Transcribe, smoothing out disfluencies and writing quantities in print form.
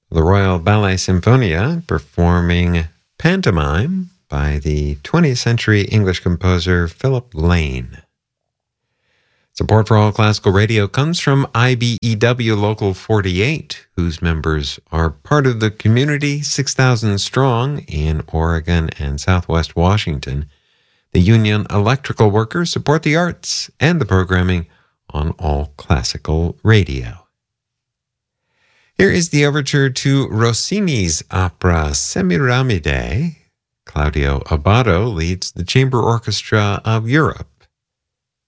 The Royal Ballet Sinfonia performing Pantomime by the 20th century English composer Philip Lane. Support for All Classical Radio comes from IBEW Local 48, whose members are part of the community 6,000 strong in Oregon and Southwest Washington. The union electrical workers support the arts and the programming on All Classical Radio. Here is the overture to Rossini's opera Semiramide. Claudio Abbado leads the Chamber Orchestra of Europe.